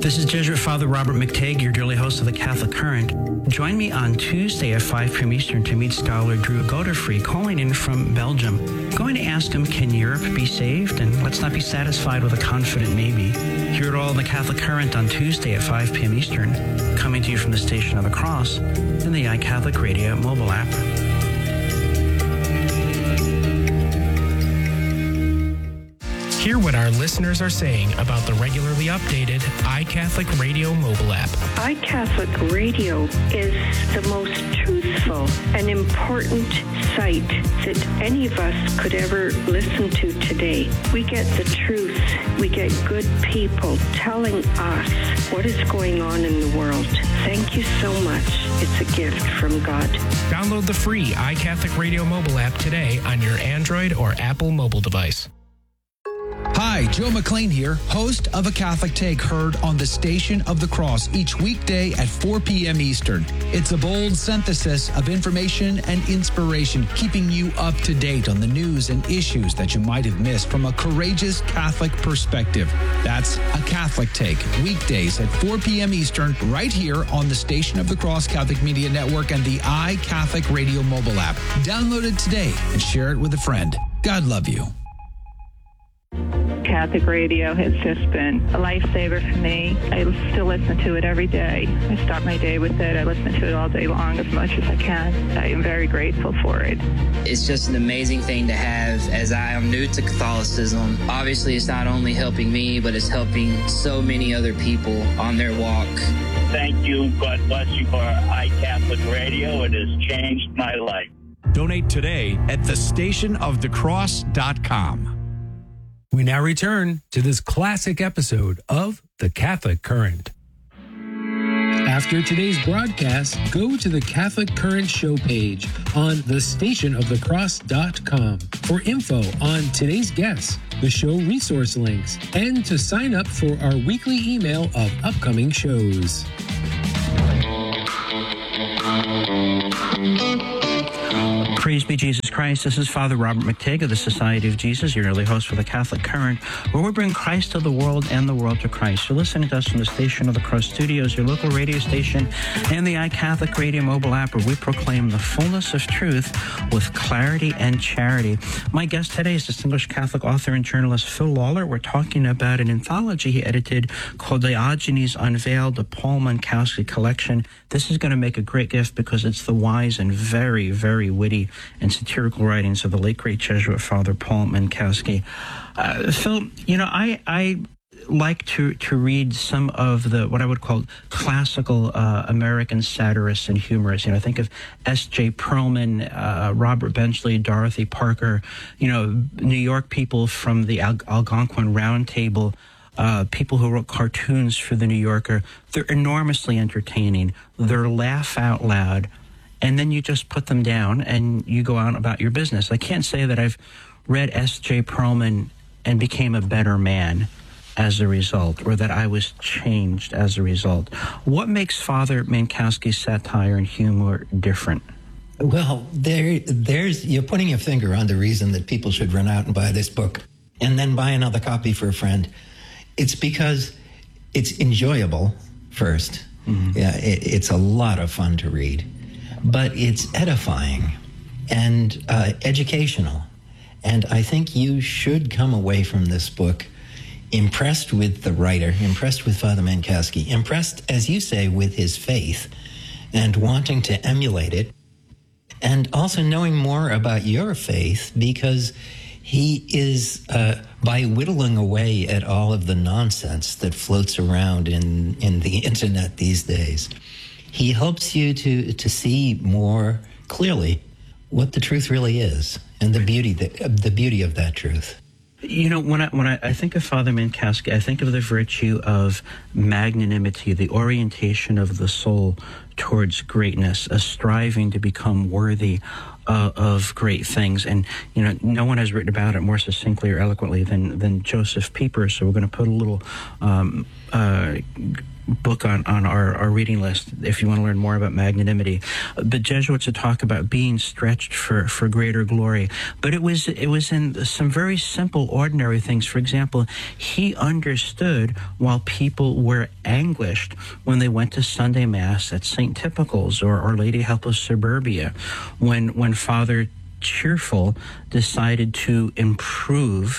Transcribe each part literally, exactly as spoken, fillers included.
This is Jesuit Father Robert McTague, your dearly host of the Catholic Current. Join me on Tuesday at five p.m. Eastern to meet scholar Drew Godefroy, calling in from Belgium. I'm going to ask him, can Europe be saved? And let's not be satisfied with a confident maybe. Hear it all in the Catholic Current on Tuesday at five p.m. Eastern, coming to you from the Station of the Cross and the iCatholic Radio mobile app. Hear what our listeners are saying about the regularly updated iCatholic Radio mobile app. iCatholic Radio is the most truthful and important site that any of us could ever listen to today. We get the truth. We get good people telling us what is going on in the world. Thank you so much. It's a gift from God. Download the free iCatholic Radio mobile app today on your Android or Apple mobile device. Hi, Joe McLean here, host of A Catholic Take, heard on the Station of the Cross each weekday at four p.m. Eastern. It's a bold synthesis of information and inspiration, keeping you up to date on the news and issues that you might have missed from a courageous Catholic perspective. That's A Catholic Take, weekdays at four p.m. Eastern, right here on the Station of the Cross Catholic Media Network and the iCatholic Radio mobile app. Download it today and share it with a friend. God love you. Catholic radio has just been a lifesaver for me. I still listen to it every day. I start my day with it. I listen to it all day long as much as I can. I am very grateful for it. It's just an amazing thing to have, as I am new to Catholicism. Obviously, it's not only helping me, but it's helping so many other people on their walk. Thank you. God bless you for iCatholic Radio. It has changed my life. Donate today at the station of the cross dot com. We now return to this classic episode of The Catholic Current. After today's broadcast, go to the Catholic Current show page on the station of the cross dot com for info on today's guests, the show resource links, and to sign up for our weekly email of upcoming shows. Praise be Jesus Christ. This is Father Robert McTague of the Society of Jesus, your early host for the Catholic Current, where we bring Christ to the world and the world to Christ. You're listening to us from the Station of the Cross Studios, your local radio station, and the iCatholic Radio mobile app, where we proclaim the fullness of truth with clarity and charity. My guest today is distinguished Catholic author and journalist Phil Lawler. We're talking about an anthology he edited called Diogenes Unveiled, the Paul Mankowski Collection. This is going to make a great gift because it's the wise and very, very witty and satirical writings of the late great Jesuit Father Paul Mankowski. Uh, Phil, you know, I I like to to read some of the what I would call classical uh, American satirists and humorists. You know, think of S J Perlman, uh, Robert Benchley, Dorothy Parker. You know, New York people from the Al- Algonquin Round Table. Uh, people who wrote cartoons for the New Yorker. They're enormously entertaining. They're laugh out loud. And then you just put them down and you go out about your business. I can't say that I've read S J Perlman and became a better man as a result, or that I was changed as a result. What makes Father Mankowski's satire and humor different? Well, there, there's you're putting your finger on the reason that people should run out and buy this book and then buy another copy for a friend. It's because it's enjoyable first. Mm-hmm. Yeah, it, it's a lot of fun to read. But it's edifying and uh, educational. And I think you should come away from this book impressed with the writer, impressed with Father Mankowski, impressed, as you say, with his faith and wanting to emulate it, and also knowing more about your faith, because he is, uh, by whittling away at all of the nonsense that floats around in, in the internet these days, he helps you to, to see more clearly what the truth really is and the beauty the, the beauty of that truth. You know, when I when I, I think of Father Mankowski, I think of the virtue of magnanimity, the orientation of the soul towards greatness, a striving to become worthy uh, of great things. And, you know, no one has written about it more succinctly or eloquently than, than Joseph Pieper, so we're going to put a little... Um, uh, book on, on our, our reading list if you want to learn more about magnanimity. The Jesuits would talk about being stretched for, for greater glory. But it was it was in some very simple, ordinary things. For example, he understood while people were anguished when they went to Sunday Mass at Saint Typical's or Our Lady Help of Suburbia, when when Father Cheerful decided to improve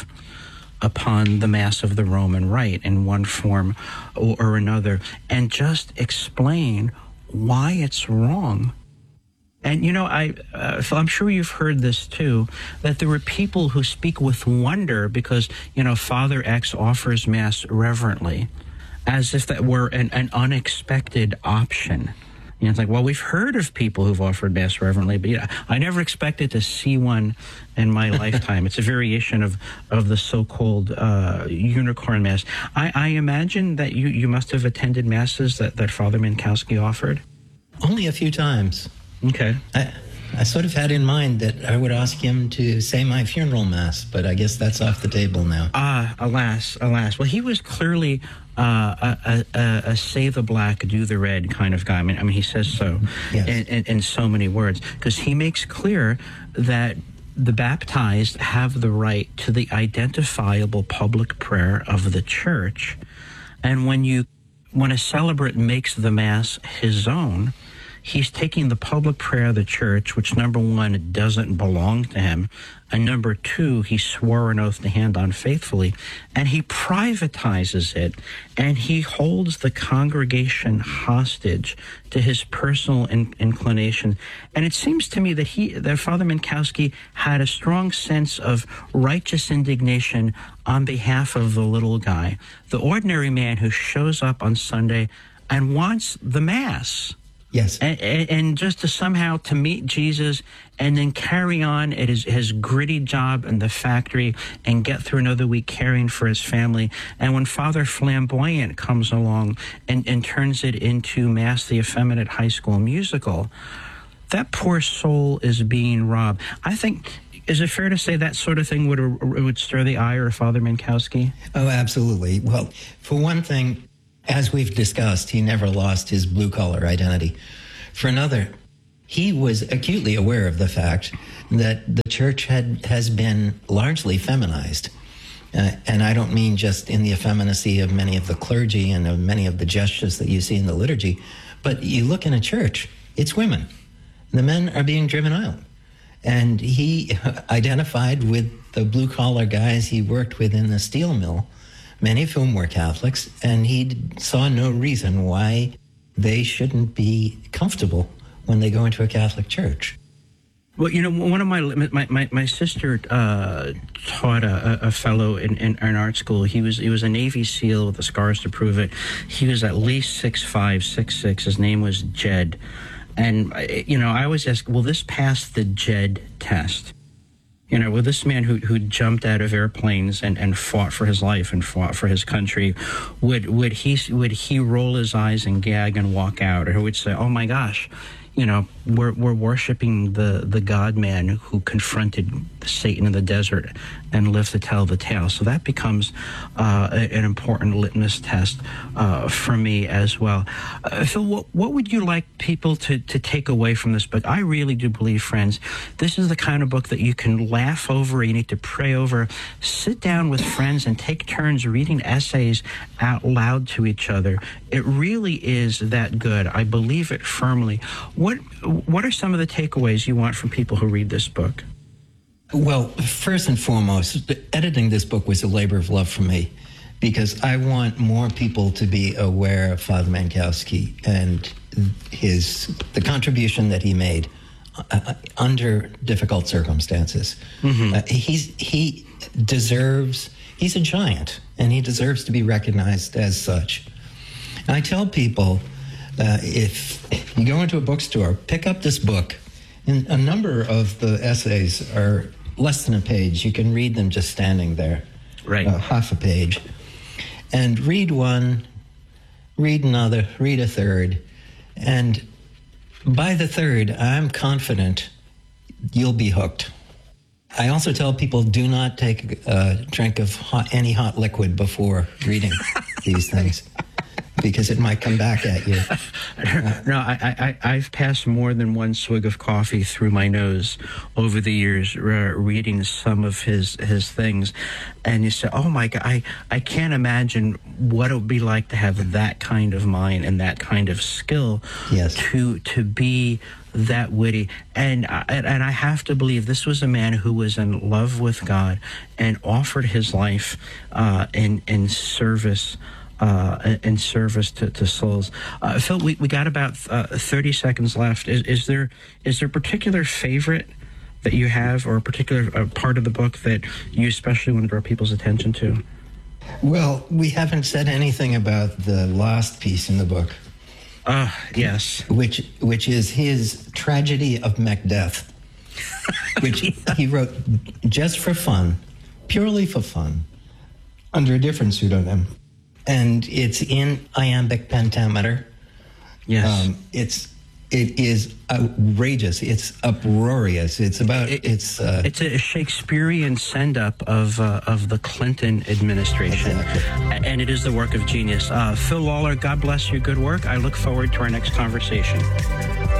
upon the Mass of the Roman Rite in one form or, or another, and just explain why it's wrong. And, you know, I, uh, I'm sure you've heard this too, that there were people who speak with wonder because, you know, Father X offers Mass reverently, as if that were an, an unexpected option. You know, it's like, well, we've heard of people who've offered Mass reverently, but yeah, I never expected to see one in my lifetime. It's a variation of, of the so-called uh, unicorn Mass. I, I imagine that you, you must have attended Masses that, that Father Minkowski offered? Only a few times. Okay. I, I sort of had in mind that I would ask him to say my funeral Mass, but I guess that's off the table now. Ah, alas, alas. Well, he was clearly uh, a, a, a say the black, do the red kind of guy. I mean, I mean he says so yes. in, in, in so many words, because he makes clear that the baptized have the right to the identifiable public prayer of the Church. And when you, when a celebrant makes the Mass his own, he's taking the public prayer of the Church, which, number one, doesn't belong to him, and number two, he swore an oath to hand on faithfully, and he privatizes it, and he holds the congregation hostage to his personal in- inclination. And it seems to me that he, that Father Minkowski had a strong sense of righteous indignation on behalf of the little guy, the ordinary man who shows up on Sunday and wants the Mass. Yes. And, and, and just to somehow to meet Jesus and then carry on at his, his gritty job in the factory and get through another week caring for his family. And when Father Flamboyant comes along and, and turns it into Mass the Effeminate High School Musical, that poor soul is being robbed. I think, is it fair to say that sort of thing would, would stir the ire of Father Minkowski? Oh, absolutely. Well, for one thing, as we've discussed, he never lost his blue-collar identity. For another, he was acutely aware of the fact that the Church had has been largely feminized. Uh, and I don't mean just in the effeminacy of many of the clergy and of many of the gestures that you see in the liturgy, but you look in a church, it's women. The men are being driven out. And he identified with the blue-collar guys he worked with in the steel mill, many of whom were Catholics, and he saw no reason why they shouldn't be comfortable when they go into a Catholic church. Well, you know, one of my my my, my sister uh, taught a, a fellow in, in, in art school. He was he was a Navy SEAL with the scars to prove it. He was at least six five, six six. His name was Jed, and you know, I always ask, will this pass the Jed test? You know, with this man who who jumped out of airplanes and, and fought for his life and fought for his country, would would he would he roll his eyes and gag and walk out, or would say, "Oh my gosh, you know, we're we're worshiping the the God-man who confronted Satan in the desert and lived to tell the tale." So that becomes uh, an important litmus test uh, for me as well. Uh, Phil, what, what would you like people to, to take away from this book? I really do believe, friends, this is the kind of book that you can laugh over, you need to pray over, sit down with friends and take turns reading essays out loud to each other. It really is that good. I believe it firmly. What what are some of the takeaways you want from people who read this book? Well, first and foremost, editing this book was a labor of love for me because I want more people to be aware of Father Minkowski and his the contribution that he made uh, under difficult circumstances. Mm-hmm. Uh, he's he deserves he's a giant, and he deserves to be recognized as such. And I tell people, uh, if you go into a bookstore, pick up this book. And a number of the essays are less than a page. You can read them just standing there. Right. Uh, half a page. And read one, read another, read a third. And by the third, I'm confident you'll be hooked. I also tell people, do not take a drink of hot, any hot liquid before reading these things. because it might come back at you. No, I, I, I've passed more than one swig of coffee through my nose over the years, uh, reading some of his his things, and you say, "Oh my God, I, I can't imagine what it would be like to have that kind of mind and that kind of skill yes. to to be that witty." And I, and I have to believe this was a man who was in love with God and offered his life uh, in in service. Uh, in service to, to souls. Uh, Phil, we, we got about uh, thirty seconds left. Is, is there is there a particular favorite that you have, or a particular uh, part of the book that you especially want to draw people's attention to? Well, we haven't said anything about the last piece in the book. Ah, uh, yes. Which which is his Tragedy of Macbeth, which he wrote just for fun, purely for fun, under a different pseudonym. And it's in iambic pentameter. Yes. Um, it's it is outrageous. It's uproarious. It's about it, it's uh, it's a Shakespearean send up of uh, of the Clinton administration, exactly. And it is the work of genius. Uh, Phil Lawler, God bless your good work. I look forward to our next conversation.